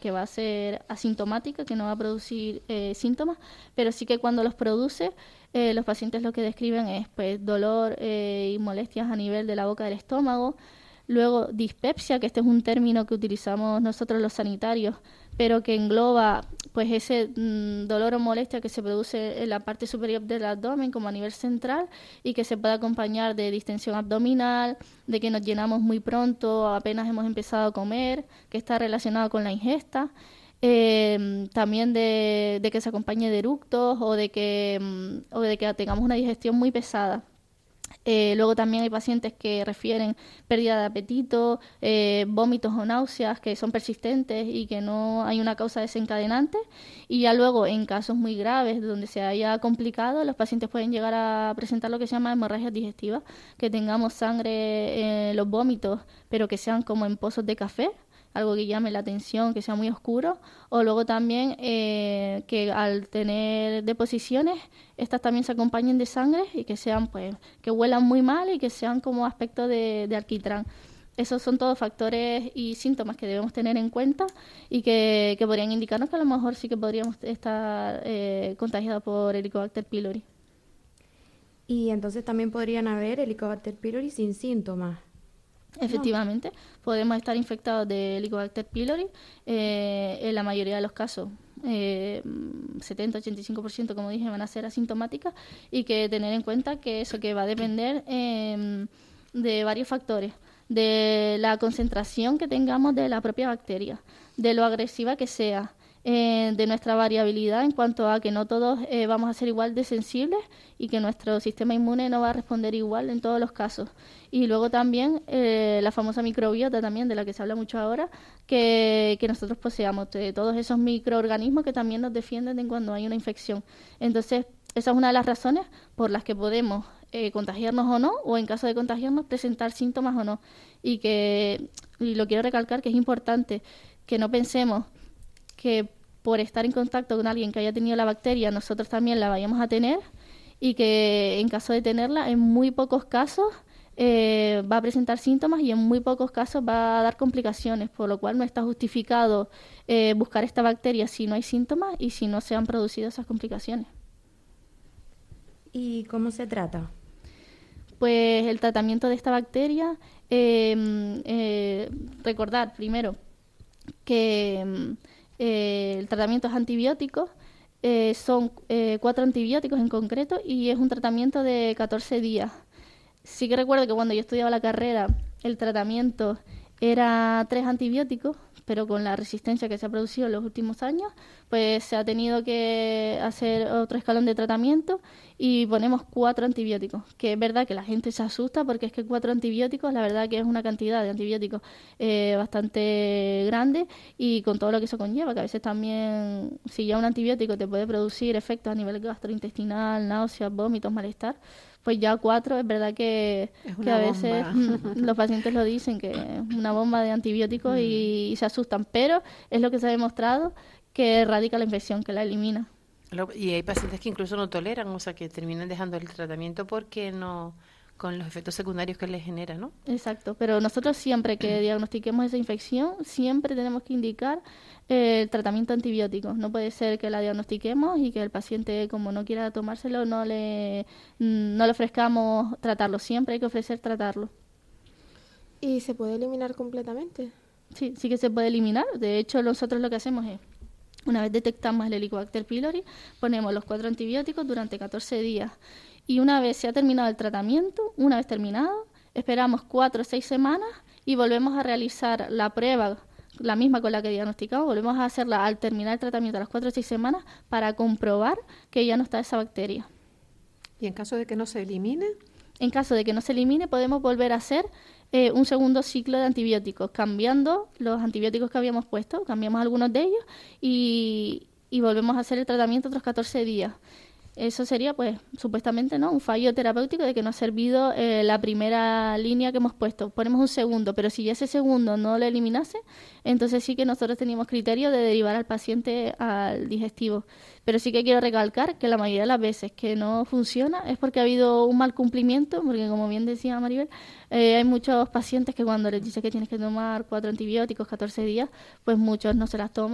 que va a ser asintomática, que no va a producir síntomas, pero sí que cuando los produce, los pacientes lo que describen es pues dolor y molestias a nivel de la boca del estómago. Luego, dispepsia, que este es un término que utilizamos nosotros los sanitarios, pero que engloba pues ese dolor o molestia que se produce en la parte superior del abdomen, como a nivel central, y que se puede acompañar de distensión abdominal, de que nos llenamos muy pronto, apenas hemos empezado a comer, que está relacionado con la ingesta. También de que se acompañe de eructos o de que tengamos una digestión muy pesada. Luego también hay pacientes que refieren pérdida de apetito, vómitos o náuseas que son persistentes y que no hay una causa desencadenante. Y ya luego, en casos muy graves donde se haya complicado, los pacientes pueden llegar a presentar lo que se llama hemorragias digestivas, que tengamos sangre en los vómitos, pero que sean como en pozos de café, algo que llame la atención, que sea muy oscuro, o luego también que al tener deposiciones, estas también se acompañen de sangre y que sean, pues, que huelan muy mal y que sean como aspecto de alquitrán. Esos son todos factores y síntomas que debemos tener en cuenta y que podrían indicarnos que a lo mejor sí que podríamos estar contagiados por Helicobacter pylori. Y entonces también podrían haber Helicobacter pylori sin síntomas. Efectivamente, podemos estar infectados de Helicobacter pylori en la mayoría de los casos. 70-85%, como dije, van a ser asintomáticas y que tener en cuenta que eso que va a depender de varios factores, de la concentración que tengamos de la propia bacteria, de lo agresiva que sea, de nuestra variabilidad en cuanto a que no todos vamos a ser igual de sensibles y que nuestro sistema inmune no va a responder igual en todos los casos. Y luego también la famosa microbiota también, de la que se habla mucho ahora, que nosotros poseamos, de todos esos microorganismos que también nos defienden de cuando hay una infección. Entonces, esa es una de las razones por las que podemos contagiarnos o no, o en caso de contagiarnos, presentar síntomas o no. Y lo quiero recalcar, que es importante que no pensemos que por estar en contacto con alguien que haya tenido la bacteria, nosotros también la vayamos a tener, y que en caso de tenerla, en muy pocos casos va a presentar síntomas y en muy pocos casos va a dar complicaciones, por lo cual no está justificado buscar esta bacteria si no hay síntomas y si no se han producido esas complicaciones. ¿Y cómo se trata? Pues el tratamiento de esta bacteria, recordar primero que el tratamiento es antibiótico, son 4 antibióticos en concreto y es un tratamiento de 14 días. Sí que recuerdo que cuando yo estudiaba la carrera el tratamiento era 3 antibióticos, pero con la resistencia que se ha producido en los últimos años, pues se ha tenido que hacer otro escalón de tratamiento y ponemos 4 antibióticos, que es verdad que la gente se asusta porque es que 4 antibióticos, la verdad que es una cantidad de antibióticos bastante grande y con todo lo que eso conlleva, que a veces también, si ya un antibiótico te puede producir efectos a nivel gastrointestinal, náuseas, vómitos, malestar, pues ya 4 es verdad que a veces los pacientes lo dicen, que es una bomba de antibióticos y se asustan, pero es lo que se ha demostrado que erradica la infección, que la elimina. Y hay pacientes que incluso no toleran, o sea, que terminan dejando el tratamiento porque no, con los efectos secundarios que les genera, ¿no? Exacto, pero nosotros siempre que diagnostiquemos esa infección, siempre tenemos que indicar el tratamiento antibiótico. No puede ser que la diagnostiquemos y que el paciente, como no quiera tomárselo, no le ofrezcamos tratarlo. Siempre hay que ofrecer tratarlo. ¿Y se puede eliminar completamente? Sí, sí que se puede eliminar. De hecho, nosotros lo que hacemos es, una vez detectamos el Helicobacter pylori, ponemos los 4 antibióticos durante 14 días. Y una vez se ha terminado el tratamiento, una vez terminado, esperamos 4 o 6 semanas y volvemos a realizar la prueba, la misma con la que diagnosticamos, volvemos a hacerla al terminar el tratamiento a las 4 o 6 semanas para comprobar que ya no está esa bacteria. ¿Y en caso de que no se elimine? En caso de que no se elimine, podemos volver a hacer un segundo ciclo de antibióticos, cambiando los antibióticos que habíamos puesto, cambiamos algunos de ellos y volvemos a hacer el tratamiento otros 14 días. Eso sería, pues, supuestamente, ¿no?, un fallo terapéutico de que no ha servido la primera línea que hemos puesto. Ponemos un segundo, pero si ya ese segundo no lo eliminase, entonces sí que nosotros teníamos criterio de derivar al paciente al digestivo. Pero sí que quiero recalcar que la mayoría de las veces que no funciona es porque ha habido un mal cumplimiento, porque como bien decía Maribel, hay muchos pacientes que cuando les dice que tienes que tomar 4 antibióticos 14 días, pues muchos no se las toman.